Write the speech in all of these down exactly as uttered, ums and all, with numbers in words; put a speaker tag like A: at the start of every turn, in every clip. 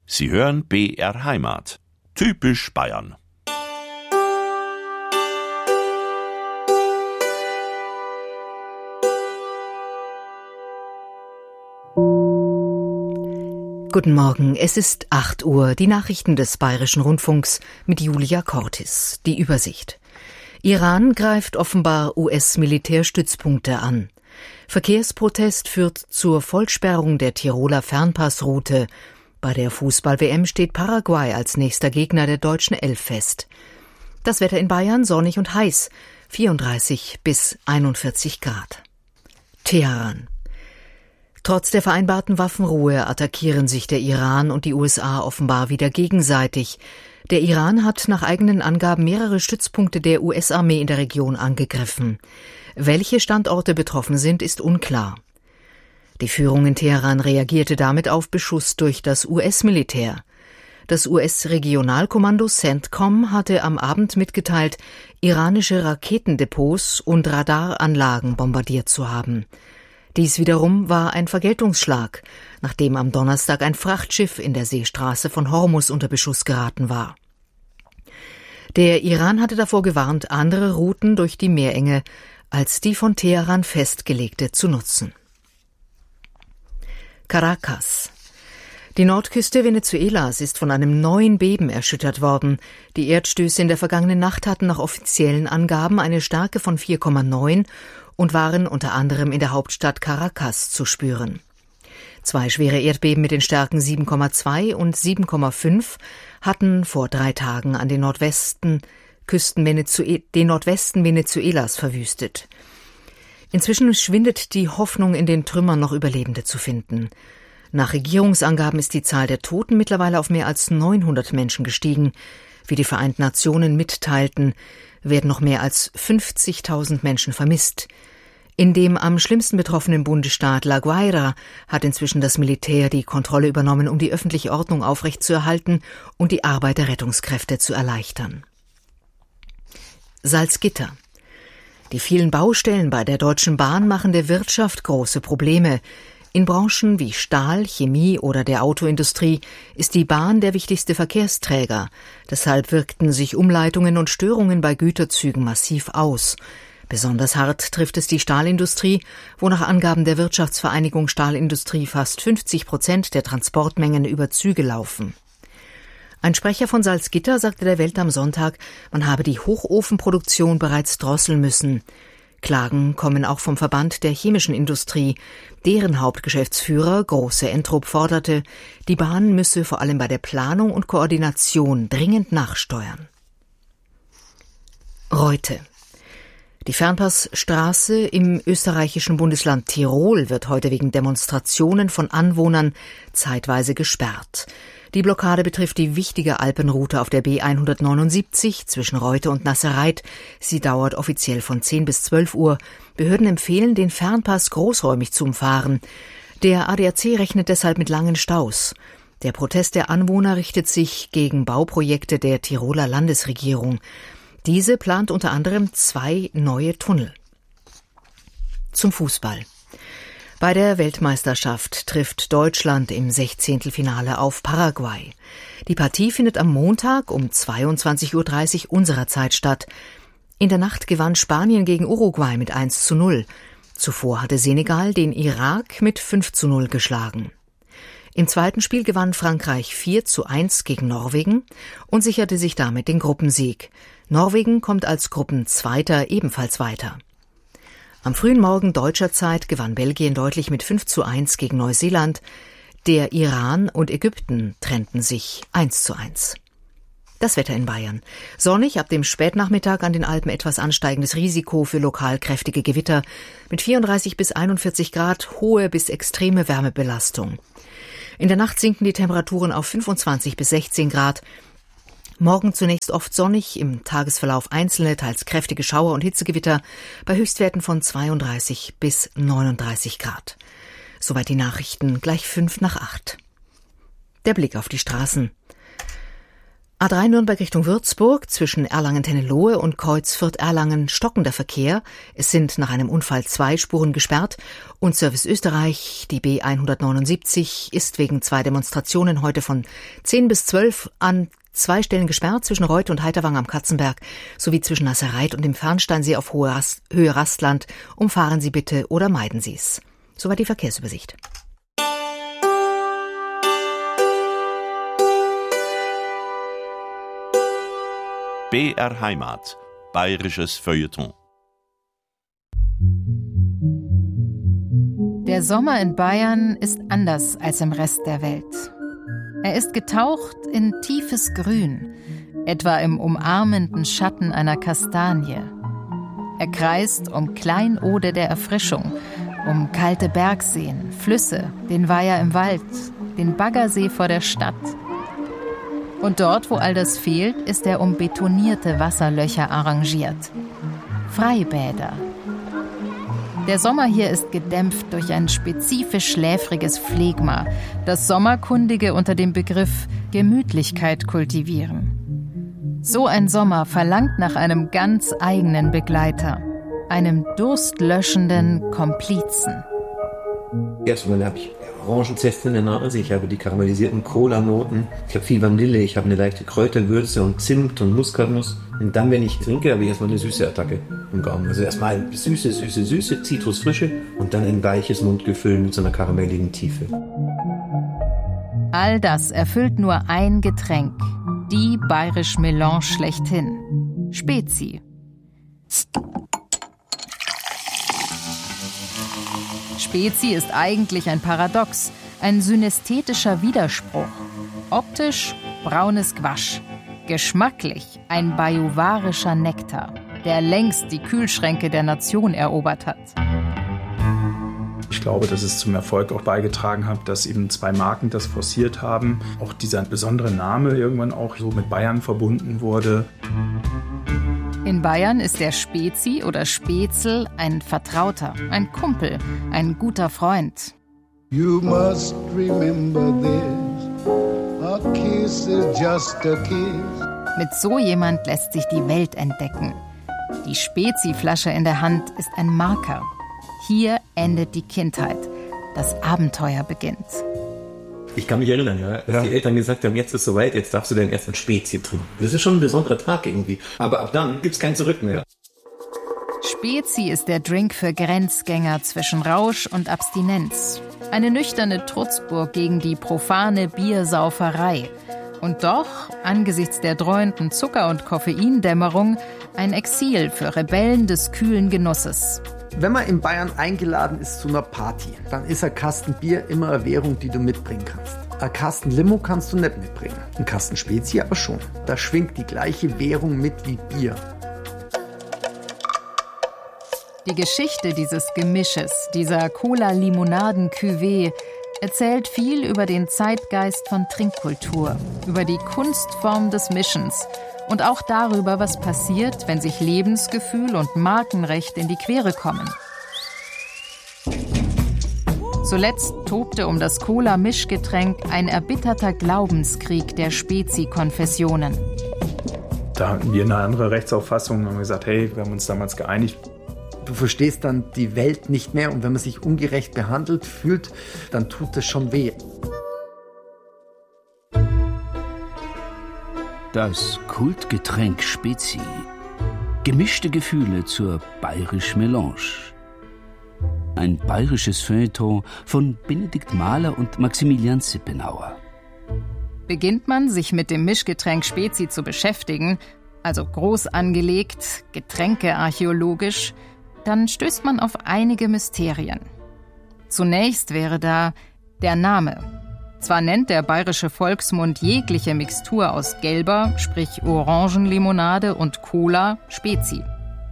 A: Sie hören B R Heimat. Typisch Bayern.
B: Guten Morgen, es ist acht Uhr, die Nachrichten des Bayerischen Rundfunks mit Julia Cortis. Die Übersicht. Iran greift offenbar U S-Militärstützpunkte an. Verkehrsprotest führt zur Vollsperrung der Tiroler Fernpassroute. Bei der Fußball-W M steht Paraguay als nächster Gegner der deutschen Elf fest. Das Wetter in Bayern sonnig und heiß, vierunddreißig bis einundvierzig Grad. Teheran. Trotz der vereinbarten Waffenruhe attackieren sich der Iran und die U S A offenbar wieder gegenseitig. Der Iran hat nach eigenen Angaben mehrere Stützpunkte der U S-Armee in der Region angegriffen. Welche Standorte betroffen sind, ist unklar. Die Führung in Teheran reagierte damit auf Beschuss durch das U S-Militär. Das U S-Regionalkommando CENTCOM hatte am Abend mitgeteilt, iranische Raketendepots und Radaranlagen bombardiert zu haben. Dies wiederum war ein Vergeltungsschlag, nachdem am Donnerstag ein Frachtschiff in der Seestraße von Hormuz unter Beschuss geraten war. Der Iran hatte davor gewarnt, andere Routen durch die Meerenge als die von Teheran festgelegte zu nutzen. Caracas. Die Nordküste Venezuelas ist von einem neuen Beben erschüttert worden. Die Erdstöße in der vergangenen Nacht hatten nach offiziellen Angaben eine Stärke von vier Komma neun und waren unter anderem in der Hauptstadt Caracas zu spüren. Zwei schwere Erdbeben mit den Stärken sieben Komma zwei und sieben Komma fünf hatten vor drei Tagen an den Nordwesten, Küsten Venezue- den Nordwesten Venezuelas verwüstet. Inzwischen schwindet die Hoffnung, in den Trümmern noch Überlebende zu finden. Nach Regierungsangaben ist die Zahl der Toten mittlerweile auf mehr als neunhundert Menschen gestiegen. Wie die Vereinten Nationen mitteilten, werden noch mehr als fünfzigtausend Menschen vermisst. In dem am schlimmsten betroffenen Bundesstaat La Guaira hat inzwischen das Militär die Kontrolle übernommen, um die öffentliche Ordnung aufrechtzuerhalten und die Arbeit der Rettungskräfte zu erleichtern. Salzgitter. Die vielen Baustellen bei der Deutschen Bahn machen der Wirtschaft große Probleme. In Branchen wie Stahl, Chemie oder der Autoindustrie ist die Bahn der wichtigste Verkehrsträger. Deshalb wirkten sich Umleitungen und Störungen bei Güterzügen massiv aus. Besonders hart trifft es die Stahlindustrie, wo nach Angaben der Wirtschaftsvereinigung Stahlindustrie fast fünfzig Prozent der Transportmengen über Züge laufen. Ein Sprecher von Salzgitter sagte der Welt am Sonntag, man habe die Hochofenproduktion bereits drosseln müssen. Klagen kommen auch vom Verband der chemischen Industrie. Deren Hauptgeschäftsführer, Große Entrup, forderte, die Bahn müsse vor allem bei der Planung und Koordination dringend nachsteuern. Reute. Die Fernpassstraße im österreichischen Bundesland Tirol wird heute wegen Demonstrationen von Anwohnern zeitweise gesperrt. Die Blockade betrifft die wichtige Alpenroute auf der B hundertneunundsiebzig zwischen Reute und Nasserreit. Sie dauert offiziell von zehn bis zwölf Uhr. Behörden empfehlen, den Fernpass großräumig zu umfahren. Der A D A C rechnet deshalb mit langen Staus. Der Protest der Anwohner richtet sich gegen Bauprojekte der Tiroler Landesregierung. Diese plant unter anderem zwei neue Tunnel. Zum Fußball. Bei der Weltmeisterschaft trifft Deutschland im Sechzehntelfinale auf Paraguay. Die Partie findet am Montag um zweiundzwanzig Uhr dreißig unserer Zeit statt. In der Nacht gewann Spanien gegen Uruguay mit eins zu null. Zuvor hatte Senegal den Irak mit fünf zu null geschlagen. Im zweiten Spiel gewann Frankreich vier zu eins gegen Norwegen und sicherte sich damit den Gruppensieg. Norwegen kommt als Gruppenzweiter ebenfalls weiter. Am frühen Morgen deutscher Zeit gewann Belgien deutlich mit fünf zu eins gegen Neuseeland. Der Iran und Ägypten trennten sich eins zu eins. Das Wetter in Bayern. Sonnig, ab dem Spätnachmittag an den Alpen etwas ansteigendes Risiko für lokal kräftige Gewitter. Mit vierunddreißig bis einundvierzig Grad hohe bis extreme Wärmebelastung. In der Nacht sinken die Temperaturen auf fünfundzwanzig bis sechzehn Grad. Morgen zunächst oft sonnig, im Tagesverlauf einzelne, teils kräftige Schauer und Hitzegewitter bei Höchstwerten von zweiunddreißig bis neununddreißig Grad. Soweit die Nachrichten, gleich fünf nach acht. Der Blick auf die Straßen. A drei Nürnberg Richtung Würzburg, zwischen Erlangen-Tennelohe und Kreuzfürth-Erlangen stockender Verkehr. Es sind nach einem Unfall zwei Spuren gesperrt. Und Service Österreich, die B hundertneunundsiebzig, ist wegen zwei Demonstrationen heute von zehn bis zwölf an zwei Stellen gesperrt, zwischen Reuth und Heiterwang am Katzenberg, sowie zwischen Nasserreit und dem Fernsteinsee auf Hohe Rast, Höhe Rastland. Umfahren Sie bitte oder meiden Sie es. Soweit die Verkehrsübersicht.
A: B R Heimat. Bayerisches Feuilleton.
C: Der Sommer in Bayern ist anders als im Rest der Welt. Er ist getaucht in tiefes Grün, etwa im umarmenden Schatten einer Kastanie. Er kreist um Kleinode der Erfrischung, um kalte Bergseen, Flüsse, den Weiher im Wald, den Baggersee vor der Stadt. Und dort, wo all das fehlt, ist er um betonierte Wasserlöcher arrangiert. Freibäder. Der Sommer hier ist gedämpft durch ein spezifisch schläfriges Phlegma, das Sommerkundige unter dem Begriff Gemütlichkeit kultivieren. So ein Sommer verlangt nach einem ganz eigenen Begleiter, einem durstlöschenden Komplizen.
D: Erstmal habe ich Orangenzest in der Nase, ich habe die karamellisierten Cola-Noten, ich habe viel Vanille, ich habe eine leichte Kräuterwürze und Zimt und Muskatnuss. Und dann, wenn ich trinke, habe ich erstmal eine süße Attacke im Gaumen. Also erstmal eine süße, süße, süße, Zitrusfrische und dann ein weiches Mundgefühl mit so einer karamelligen Tiefe.
C: All das erfüllt nur ein Getränk, die bayerische Melange schlechthin. Spezi. Spezi ist eigentlich ein Paradox, ein synästhetischer Widerspruch. Optisch braunes Gwasch, geschmacklich ein bajuwarischer Nektar, der längst die Kühlschränke der Nation erobert hat.
E: Ich glaube, dass es zum Erfolg auch beigetragen hat, dass eben zwei Marken das forciert haben. Auch dieser besondere Name irgendwann auch so mit Bayern verbunden wurde.
C: In Bayern ist der Spezi oder Spezel ein Vertrauter, ein Kumpel, ein guter Freund.
F: You must remember this, a kiss is just a kiss.
C: Mit so jemand lässt sich die Welt entdecken. Die Spezi-Flasche in der Hand ist ein Marker. Hier endet die Kindheit. Das Abenteuer beginnt.
D: Ich kann mich erinnern, ja, als ja. die Eltern gesagt haben, jetzt ist es soweit, jetzt darfst du deinen ersten Spezi trinken. Das ist schon ein besonderer Tag irgendwie. Aber ab dann gibt's kein Zurück mehr.
C: Spezi ist der Drink für Grenzgänger zwischen Rausch und Abstinenz. Eine nüchterne Trutzburg gegen die profane Biersauferei. Und doch, angesichts der dreuenden Zucker- und Koffeindämmerung, ein Exil für Rebellen des kühlen Genusses.
G: Wenn man in Bayern eingeladen ist zu einer Party, dann ist ein Kasten Bier immer eine Währung, die du mitbringen kannst. Ein Kasten Limo kannst du nicht mitbringen, ein Kasten Spezi aber schon. Da schwingt die gleiche Währung mit wie Bier.
C: Die Geschichte dieses Gemisches, dieser Cola-Limonaden-Cuvée, erzählt viel über den Zeitgeist von Trinkkultur, über die Kunstform des Mischens und auch darüber, was passiert, wenn sich Lebensgefühl und Markenrecht in die Quere kommen. Zuletzt tobte um das Cola-Mischgetränk ein erbitterter Glaubenskrieg der Spezi-Konfessionen.
E: Da hatten wir eine andere Rechtsauffassung und haben gesagt, hey, wir haben uns damals geeinigt.
G: Du verstehst dann die Welt nicht mehr und wenn man sich ungerecht behandelt fühlt, dann tut das schon weh.
H: Das Kultgetränk Spezi. Gemischte Gefühle zur bayerischen Melange. Ein bayerisches Feuilleton von Benedikt Mahler und Maximilian Sippenauer.
C: Beginnt man, sich mit dem Mischgetränk Spezi zu beschäftigen, also groß angelegt, getränkearchäologisch, dann stößt man auf einige Mysterien. Zunächst wäre da der Name. Zwar nennt der bayerische Volksmund jegliche Mixtur aus gelber, sprich Orangenlimonade und Cola Spezi.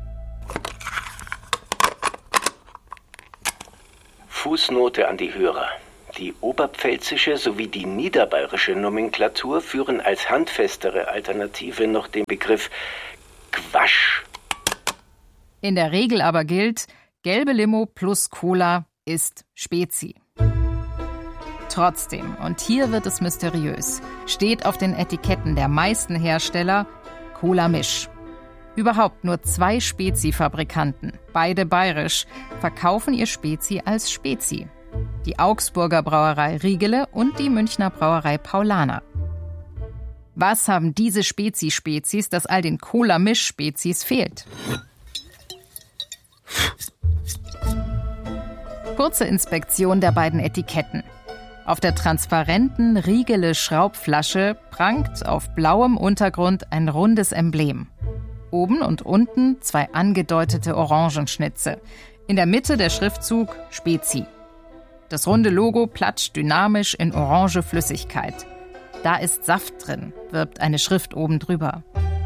I: Fußnote an die Hörer. Die oberpfälzische sowie die niederbayerische Nomenklatur führen als handfestere Alternative noch den Begriff Gwasch.
C: In der Regel aber gilt, gelbe Limo plus Cola ist Spezi. Trotzdem, und hier wird es mysteriös, steht auf den Etiketten der meisten Hersteller Cola Misch. Überhaupt nur zwei Spezi-Fabrikanten, beide bayerisch, verkaufen ihr Spezi als Spezi. Die Augsburger Brauerei Riegele und die Münchner Brauerei Paulaner. Was haben diese Spezi-Spezis, das all den Cola-Misch-Spezis fehlt? Kurze Inspektion der beiden Etiketten. Auf der transparenten Riegele-Schraubflasche prangt auf blauem Untergrund ein rundes Emblem. Oben und unten zwei angedeutete Orangenschnitze. In der Mitte der Schriftzug Spezi. Das runde Logo platscht dynamisch in orange Flüssigkeit. Da ist Saft drin, wirbt eine Schrift oben drüber.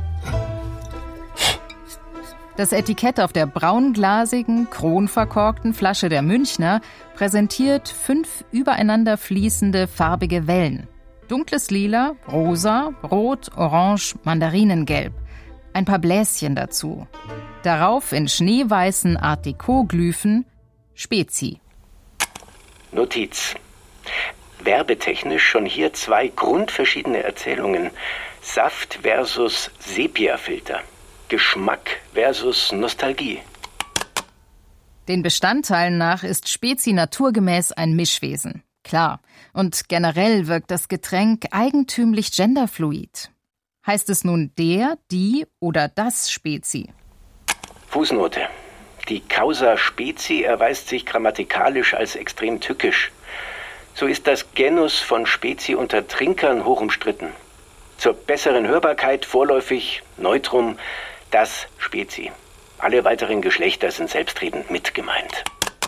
C: Das Etikett auf der braunglasigen, kronverkorkten Flasche der Münchner präsentiert fünf übereinander fließende farbige Wellen. Dunkles Lila, Rosa, Rot, Orange, Mandarinengelb. Ein paar Bläschen dazu. Darauf in schneeweißen Art Deco-Glyphen Spezi.
I: Notiz. Werbetechnisch schon hier zwei grundverschiedene Erzählungen. Saft versus Sepia-Filter. Geschmack versus Nostalgie.
C: Den Bestandteilen nach ist Spezi naturgemäß ein Mischwesen. Klar. Und generell wirkt das Getränk eigentümlich genderfluid. Heißt es nun der, die oder das Spezi?
I: Fußnote. Die Causa Spezi erweist sich grammatikalisch als extrem tückisch. So ist das Genus von Spezi unter Trinkern hoch umstritten. Zur besseren Hörbarkeit vorläufig Neutrum das Spezi. Alle weiteren Geschlechter sind selbstredend mit gemeint.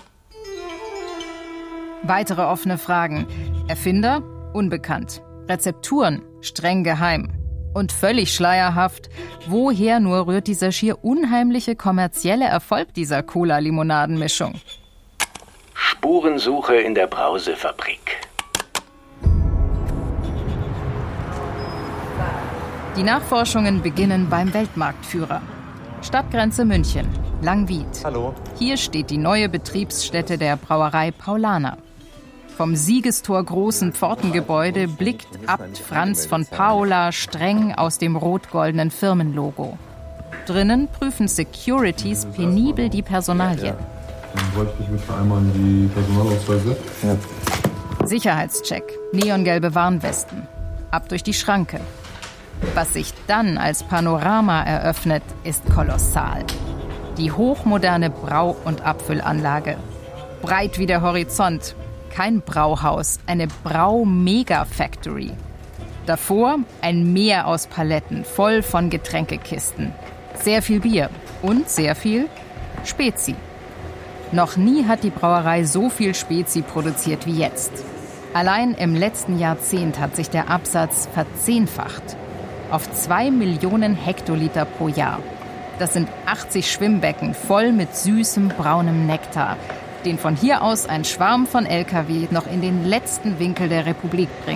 C: Weitere offene Fragen. Erfinder? Unbekannt. Rezepturen? Streng geheim. Und völlig schleierhaft, woher nur rührt dieser schier unheimliche kommerzielle Erfolg dieser Cola-Limonaden-Mischung?
I: Spurensuche in der Brausefabrik.
C: Die Nachforschungen beginnen beim Weltmarktführer. Stadtgrenze München, Langwied.
J: Hallo.
C: Hier steht die neue Betriebsstätte der Brauerei Paulaner. Vom Siegestor großen Pfortengebäude blickt Abt Franz von Paula streng aus dem rot-goldenen Firmenlogo. Drinnen prüfen Securities penibel die Personalien.
J: Dann bräuchte ich bitte einmal die Personalausweise. Ja.
C: Sicherheitscheck, neongelbe Warnwesten. Ab durch die Schranke. Was sich dann als Panorama eröffnet, ist kolossal. Die hochmoderne Brau- und Abfüllanlage. Breit wie der Horizont. Kein Brauhaus, eine Brau-Mega-Factory. Davor ein Meer aus Paletten, voll von Getränkekisten. Sehr viel Bier und sehr viel Spezi. Noch nie hat die Brauerei so viel Spezi produziert wie jetzt. Allein im letzten Jahrzehnt hat sich der Absatz verzehnfacht. Auf zwei Millionen Hektoliter pro Jahr. Das sind achtzig Schwimmbecken voll mit süßem, braunem Nektar, den von hier aus ein Schwarm von L K W noch in den letzten Winkel der Republik bringt.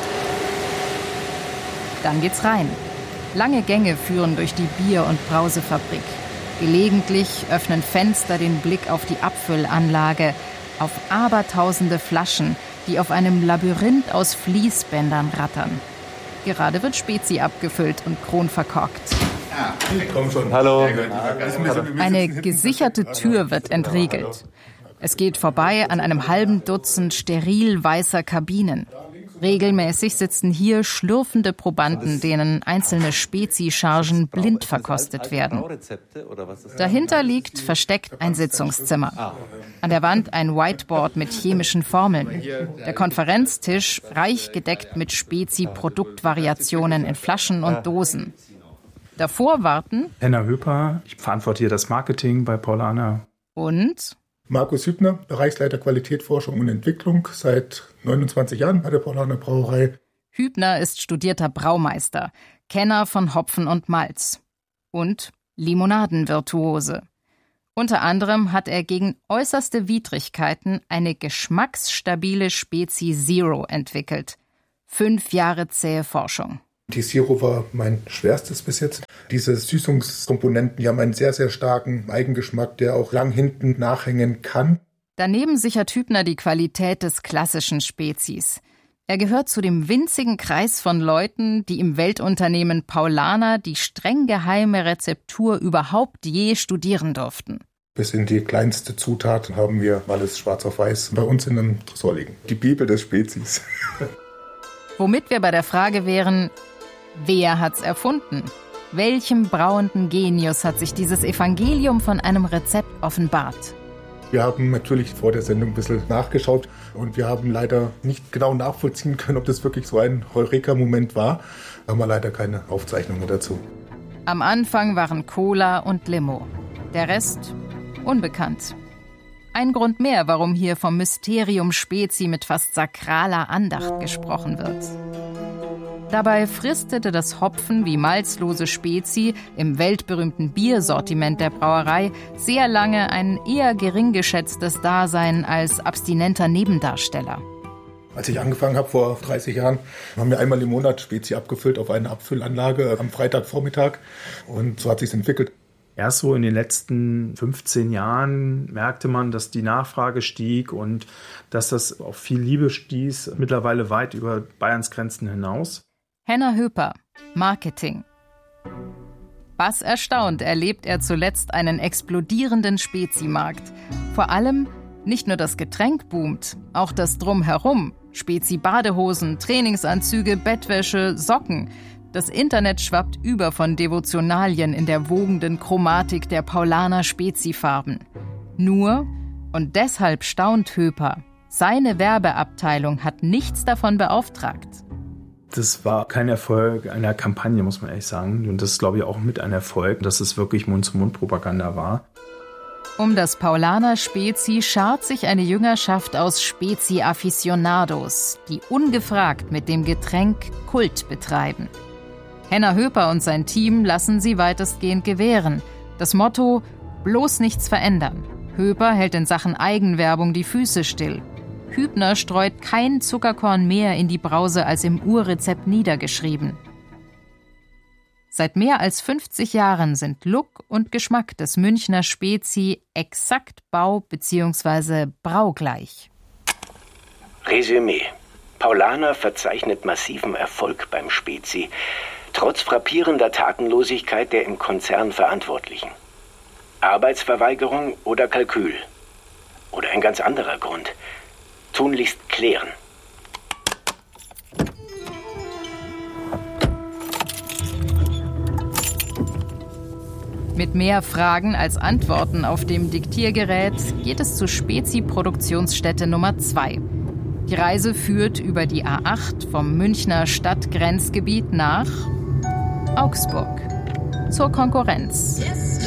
C: Dann geht's rein. Lange Gänge führen durch die Bier- und Brausefabrik. Gelegentlich öffnen Fenster den Blick auf die Abfüllanlage, auf abertausende Flaschen, die auf einem Labyrinth aus Fließbändern rattern. Gerade wird Spezi abgefüllt und kronverkorkt.
J: Ah, komm schon. Hallo.
C: Eine gesicherte Tür wird entriegelt. Es geht vorbei an einem halben Dutzend steril weißer Kabinen. Regelmäßig sitzen hier schlürfende Probanden, denen einzelne Spezi-Chargen blind verkostet werden. Dahinter liegt versteckt ein Sitzungszimmer. An der Wand ein Whiteboard mit chemischen Formeln. Der Konferenztisch reich gedeckt mit Spezi-Produktvariationen in Flaschen und Dosen. Davor warten
E: Henna Höper, ich verantworte hier das Marketing bei Paulaner.
C: Und
K: Markus Hübner, Bereichsleiter Qualität, Forschung und Entwicklung, seit neunundzwanzig Jahren bei der Paulaner Brauerei.
C: Hübner ist studierter Braumeister, Kenner von Hopfen und Malz und Limonadenvirtuose. Unter anderem hat er gegen äußerste Widrigkeiten eine geschmacksstabile Spezi Zero entwickelt. Fünf Jahre zähe Forschung.
K: Die Zero war mein schwerstes bis jetzt. Diese Süßungskomponenten, die haben einen sehr, sehr starken Eigengeschmack, der auch lang hinten nachhängen kann.
C: Daneben sichert Hübner die Qualität des klassischen Spezies. Er gehört zu dem winzigen Kreis von Leuten, die im Weltunternehmen Paulaner die streng geheime Rezeptur überhaupt je studieren durften.
K: Bis in die kleinste Zutat haben wir alles schwarz auf weiß bei uns in einem Tresor liegen. Die Bibel des Spezies.
C: Womit wir bei der Frage wären, wer hat's erfunden? Welchem brauenden Genius hat sich dieses Evangelium von einem Rezept offenbart?
K: Wir haben natürlich vor der Sendung ein bisschen nachgeschaut und wir haben leider nicht genau nachvollziehen können, ob das wirklich so ein Heureka-Moment war. Da haben wir leider keine Aufzeichnungen dazu.
C: Am Anfang waren Cola und Limo. Der Rest unbekannt. Ein Grund mehr, warum hier vom Mysterium Spezi mit fast sakraler Andacht gesprochen wird. Dabei fristete das Hopfen wie malzlose Spezi im weltberühmten Biersortiment der Brauerei sehr lange ein eher gering geschätztes Dasein als abstinenter Nebendarsteller.
K: Als ich angefangen habe vor dreißig Jahren, haben wir einmal im Monat Spezi abgefüllt auf eine Abfüllanlage am Freitagvormittag und so hat sich entwickelt.
E: Erst so in den letzten fünfzehn Jahren merkte man, dass die Nachfrage stieg und dass das auf viel Liebe stieß, mittlerweile weit über Bayerns Grenzen hinaus.
C: Henner Höper, Marketing. Was erstaunt, erlebt er zuletzt einen explodierenden Spezi-Markt. Vor allem nicht nur das Getränk boomt, auch das Drumherum. Spezi-Badehosen, Trainingsanzüge, Bettwäsche, Socken. Das Internet schwappt über von Devotionalien in der wogenden Chromatik der Paulaner Spezi-Farben. Nur, und deshalb staunt Höper, seine Werbeabteilung hat nichts davon beauftragt.
E: Das war kein Erfolg einer Kampagne, muss man ehrlich sagen. Und das ist, glaube ich, auch mit ein Erfolg, dass es wirklich Mund-zu-Mund-Propaganda war.
C: Um das Paulaner Spezi schart sich eine Jüngerschaft aus Spezi-Aficionados, die ungefragt mit dem Getränk Kult betreiben. Henner Höper und sein Team lassen sie weitestgehend gewähren. Das Motto: bloß nichts verändern. Höper hält in Sachen Eigenwerbung die Füße still. Hübner streut kein Zuckerkorn mehr in die Brause als im Urrezept niedergeschrieben. Seit mehr als fünfzig Jahren sind Look und Geschmack des Münchner Spezi exakt bau- bzw. braugleich.
I: Resümee. Paulaner verzeichnet massiven Erfolg beim Spezi, trotz frappierender Tatenlosigkeit der im Konzern Verantwortlichen. Arbeitsverweigerung oder Kalkül? Oder ein ganz anderer Grund? Tunlichst klären.
C: Mit mehr Fragen als Antworten auf dem Diktiergerät geht es zur Spezi-Produktionsstätte Nummer zwei. Die Reise führt über die A acht vom Münchner Stadtgrenzgebiet nach Augsburg, zur Konkurrenz.